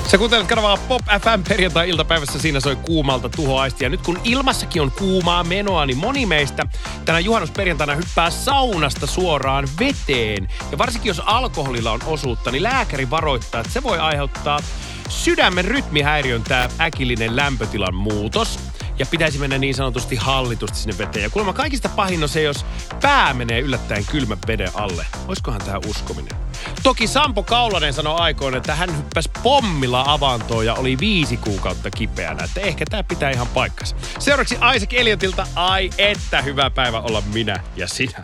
Sä kuuntelet kanavaa Pop FM perjantai-iltapäivässä, siinä soi kuumalta tuhoaisti. Ja nyt kun ilmassakin on kuumaa menoa, niin moni meistä tänä juhannusperjantaina hyppää saunasta suoraan veteen. Ja varsinkin jos alkoholilla on osuutta, niin lääkäri varoittaa, että se voi aiheuttaa sydämen rytmihäiriön tää äkillinen lämpötilan muutos. Ja pitäisi mennä niin sanotusti hallitusti sinne veteen. Ja kuulemma kaikista pahin on se, jos pää menee yllättäen kylmän veden alle. Oiskohan tää uskominen? Toki Sampo Kaulanen sanoi aikoin, että hän hyppäsi pommilla avantoon ja oli 5 kuukautta kipeänä. Että ehkä tää pitää ihan paikkansa. Seuraavaksi Isaac Elliotilta, ai että hyvä päivä olla minä ja sinä.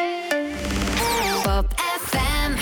Pop FM.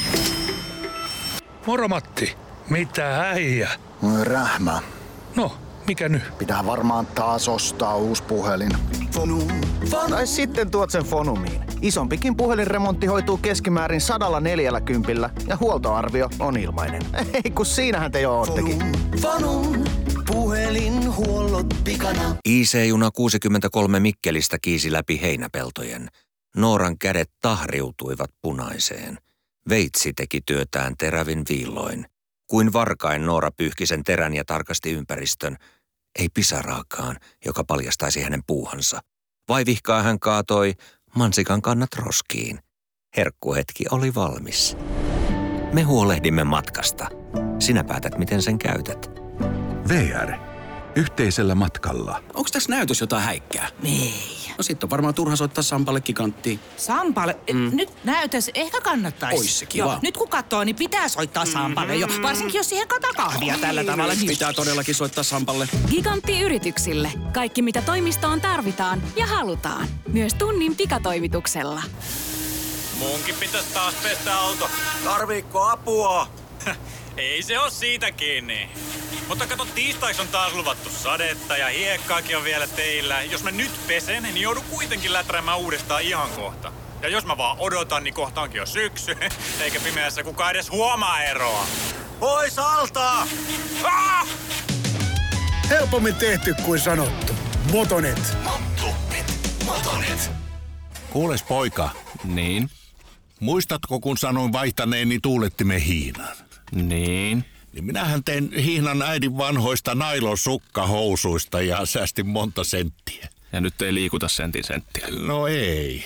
Moro Matti. Mitä äijä? Rähmä. No, mikä nyt? Pitää varmaan taas ostaa uusi puhelin. Fonu. Tai sitten tuot sen Fonumiin. Isompikin puhelinremontti hoituu keskimäärin 140 ja huoltoarvio on ilmainen. Ei kun siinähän te jo oottekin. Fonun puhelinhuollot pikana. IC-juna 63 Mikkelistä kiisi läpi heinäpeltojen. Nooran kädet tahriutuivat punaiseen. Veitsi teki työtään terävin viilloin. Kuin varkain Noora pyyhki sen terän ja tarkasti ympäristön. Ei pisaraakaan, joka paljastaisi hänen puuhansa. Vaivihkaa hän kaatoi mansikan kannat roskiin. Herkkuhetki oli valmis. Me huolehdimme matkasta. Sinä päätät, miten sen käytät. VR. Yhteisellä matkalla. Onks tässä näytös jotain häikkää? Ei. No sit on varmaan turha soittaa Sampalle giganttiin. Sampalle? Nyt näytös ehkä kannattaisi. Ois se kiva. Joo, nyt kun katsoo, niin pitää soittaa Sampalle jo. Varsinkin jos siihen kataa kahvia tällä tavalla. Pitää todellakin soittaa Sampalle. Gigantti-yrityksille. Kaikki mitä toimistoon tarvitaan ja halutaan. Myös tunnin pikatoimituksella. Munkin pitäisi taas pestä auto. Tarviikko apua? Ei se oo siitä kiinni. Mutta kato, tiistaiksi on taas luvattu sadetta ja hiekkaakin on vielä teillä. Jos mä nyt pesen, niin joudun kuitenkin läträämään uudestaan ihan kohta. Ja jos mä vaan odotan, niin kohta onkin jo syksy. Eikä pimeässä kukaan edes huomaa eroa. Pois alta! Ah! Helpommin tehty kuin sanottu. Motonet. Motonet. Kuules poika, Niin? muistatko kun sanoin vaihtaneeni tuulettimen hiinan? Niin? Niin minähän tein hiinan äidin vanhoista nailonsukkahousuista ja säästin monta senttiä. Ja nyt ei liikuta sentin senttiä. No ei.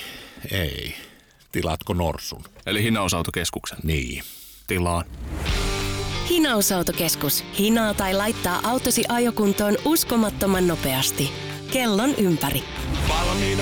Tilaatko norsun? Eli hinausautokeskuksen. Niin. Tilaan. Hinausautokeskus. Hinaa tai laittaa autosi ajokuntoon uskomattoman nopeasti. Kellon ympäri. Valmiina